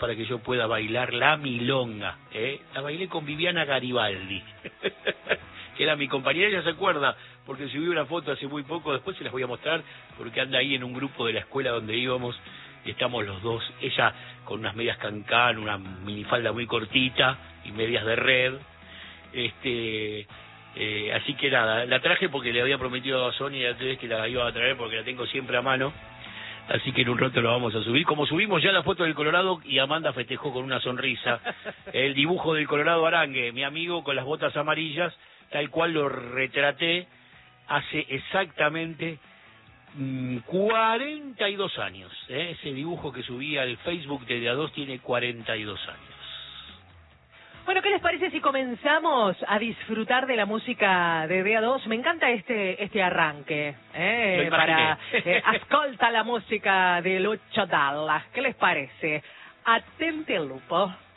para que yo pueda bailar la milonga. La bailé con Viviana Garibaldi, que era mi compañera, ella se acuerda, porque subí una foto hace muy poco, después se las voy a mostrar, porque anda ahí en un grupo de la escuela donde íbamos, y estamos los dos, ella con unas medias cancán, una minifalda muy cortita, y medias de red, así que nada, la traje porque le había prometido a Sonia que la iba a traer porque la tengo siempre a mano. Así que en un rato lo vamos a subir. Como subimos ya la foto del Colorado y Amanda festejó con una sonrisa el dibujo del Colorado Arangue, mi amigo con las botas amarillas, tal cual lo retraté hace exactamente 42 años. Ese dibujo que subí al Facebook de A2 tiene 42 años. Bueno, ¿qué les parece si comenzamos a disfrutar de la música de DA2? Me encanta este arranque, para ascolta la música de Lucho Dalla. ¿Qué les parece? Atente, Lupo.